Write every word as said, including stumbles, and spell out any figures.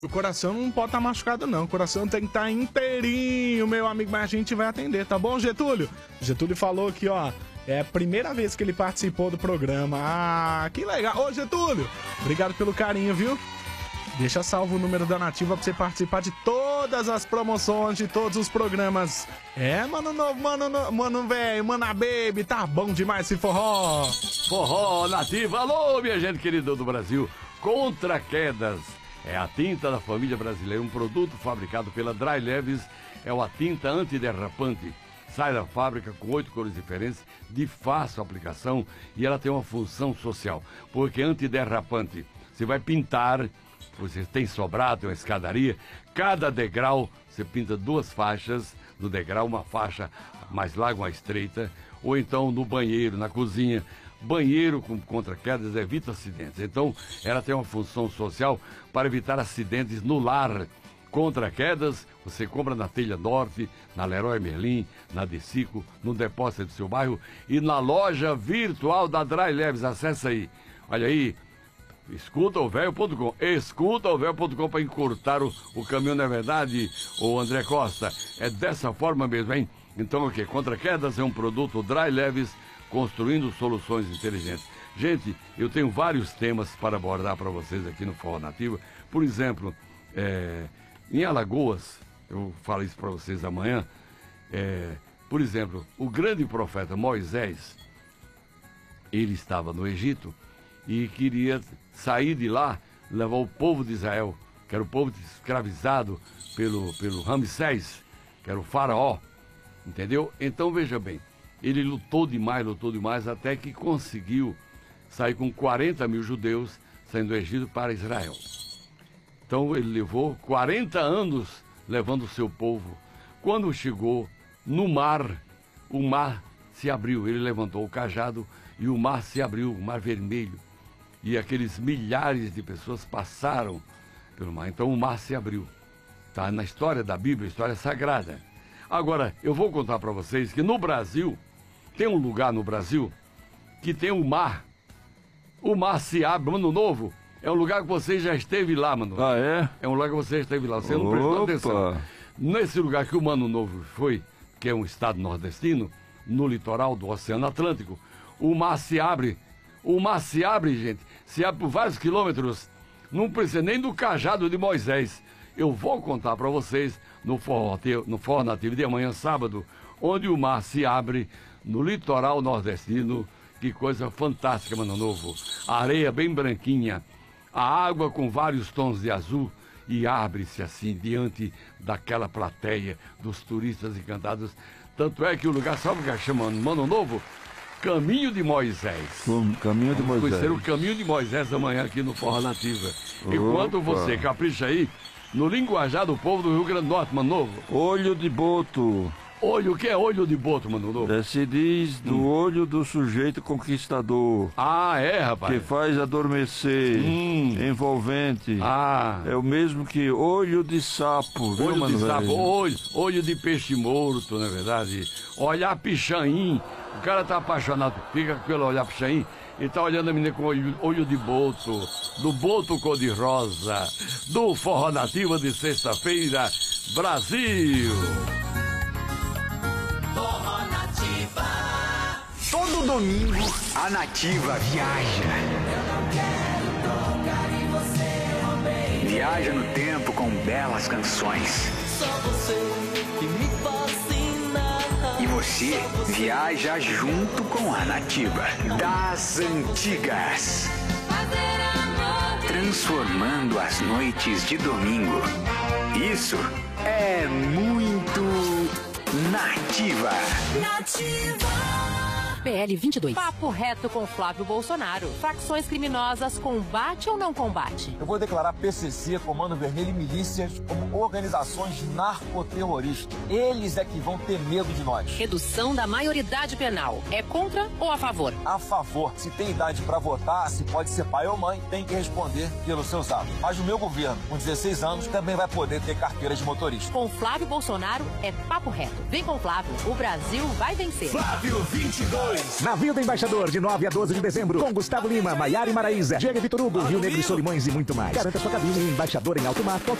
O coração não pode estar machucado, não. O coração tem que estar inteirinho, meu amigo. Mas a gente vai atender, tá bom, Getúlio? Getúlio falou aqui, ó. É a primeira vez que ele participou do programa. Ah, que legal. Ô, Getúlio, obrigado pelo carinho, viu? Deixa salvo o número da Nativa pra você participar de todas as promoções, de todos os programas. É, mano novo, mano novo, mano velho, mano baby, tá bom demais esse forró. Forró Nativa, alô, minha gente querida do Brasil. Contra Quedas. É a tinta da família brasileira, um produto fabricado pela Dry Leves, é uma tinta antiderrapante. Sai da fábrica com oito cores diferentes, de fácil aplicação, e ela tem uma função social, porque é antiderrapante. Você vai pintar, você tem sobrado, tem uma escadaria, cada degrau você pinta duas faixas, no degrau uma faixa mais larga, uma estreita, ou então no banheiro, na cozinha. Banheiro com contra-quedas evita acidentes. Então, ela tem uma função social para evitar acidentes no lar. Contra-quedas, você compra na Telha Norte, na Leroy Merlin, na Decico, no depósito do seu bairro e na loja virtual da Dry Leves. Acesse aí. Olha aí, escuta o velho ponto com. escuta o velho ponto com para encurtar o, o caminho, não é verdade, ô André Costa? É dessa forma mesmo, hein? Então, o que? Contra-quedas é um produto Dry Leves, construindo soluções inteligentes. Gente, eu tenho vários temas para abordar para vocês aqui no Forró Nativa. Por exemplo, é, em Alagoas, eu falo isso para vocês amanhã, é, por exemplo, o grande profeta Moisés, ele estava no Egito e queria sair de lá, levar o povo de Israel, que era o povo escravizado pelo, pelo Ramsés, que era o faraó, entendeu? Então, veja bem, ele lutou demais, lutou demais, até que conseguiu sair com quarenta mil judeus saindo do Egito para Israel. Então ele levou quarenta anos levando o seu povo. Quando chegou no mar, o mar se abriu. Ele levantou o cajado e o mar se abriu, o mar vermelho. E aqueles milhares de pessoas passaram pelo mar. Então o mar se abriu. Está na história da Bíblia, história sagrada. Agora, eu vou contar para vocês que no Brasil, tem um lugar no Brasil que tem o mar. O mar se abre, Mano Novo. É um lugar que você já esteve lá, mano. Ah, é? É um lugar que você esteve lá. Você não prestou atenção. Nesse lugar que o Mano Novo foi, que é um estado nordestino, no litoral do Oceano Atlântico, o mar se abre. O mar se abre, gente. Se abre por vários quilômetros. Não precisa nem do cajado de Moisés. Eu vou contar para vocês no Forró, no Forró Nativo de amanhã, sábado, onde o mar se abre no litoral nordestino. Que coisa fantástica, Mano Novo. A areia bem branquinha, a água com vários tons de azul, e abre-se assim diante daquela plateia dos turistas encantados. Tanto é que o lugar, sabe o que chama Mano Novo? Caminho de Moisés. Um caminho de Moisés. Vamos conhecer o Caminho de Moisés amanhã aqui no Forró Nativa. Enquanto você capricha aí no linguajar do povo do Rio Grande do Norte, Mano Novo. Olho de boto. Olho, o que é olho de boto, Mano Novo? É, se diz do hum. olho do sujeito conquistador. Ah, é, rapaz? Que faz adormecer, hum. envolvente. Ah. É o mesmo que olho de sapo. Viu, olho de velho? sapo, olho, olho de peixe morto, na é verdade. Olhar pichain. O cara tá apaixonado, fica pelo olhar pichain. E tá olhando a menina com olho, olho de boto, do boto cor-de-rosa, do Forró Nativa de sexta-feira, Brasil! Forró Nativa. Todo domingo a Nativa viaja. Eu não quero tocar em você, oh baby. Viaja no tempo com belas canções. Só você que me fascina. E você viaja junto com a Nativa das antigas. Transformando as noites de domingo. Isso é muito Nativa. Nativa. P L vinte e dois. Papo reto com Flávio Bolsonaro. Facções criminosas combate ou não combate? Eu vou declarar P C C, Comando Vermelho e milícias como organizações narcoterroristas. Eles é que vão ter medo de nós. Redução da maioridade penal. É contra ou a favor? A favor. Se tem idade para votar, se pode ser pai ou mãe, tem que responder pelos seus atos. Mas o meu governo, com dezesseis anos, também vai poder ter carteira de motorista. Com Flávio Bolsonaro é papo reto. Vem com Flávio. O Brasil vai vencer. Flávio vinte e dois. dois. Navio do Embaixador, de nove a doze de dezembro, com Gustavo Lima, Maiara e Maraísa, Diego Vitor Hugo, Rio Negro e Solimões e muito mais. Garanta sua cabine em embaixador em alto mar.